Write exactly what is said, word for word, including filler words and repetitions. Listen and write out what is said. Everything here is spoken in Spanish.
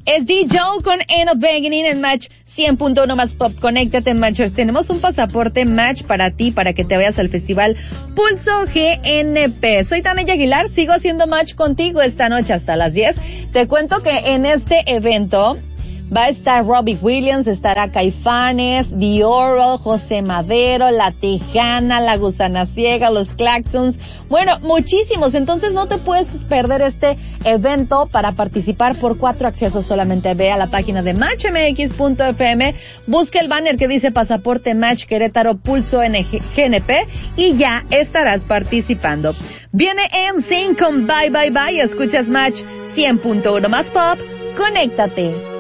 Es D. Joe con End of Beginning en Match cien punto uno más Pop. Conéctate, Matchers. Tenemos un pasaporte Match para ti, para que te vayas al festival Pulso G N P. Soy Tania Aguilar, sigo haciendo Match contigo esta noche hasta las diez. Te cuento que en este evento va a estar Robbie Williams, estará Caifanes, Dioro, José Madero, La Tejana, La Gusana Ciega, Los Claxons, bueno, muchísimos. Entonces no te puedes perder este evento. Para participar por cuatro accesos solamente ve a la página de match m x punto f m, busca el banner que dice Pasaporte Match Querétaro Pulso G N P y ya estarás participando. Viene N Sync con Bye Bye Bye. Escuchas Match cien punto uno más Pop. Conéctate.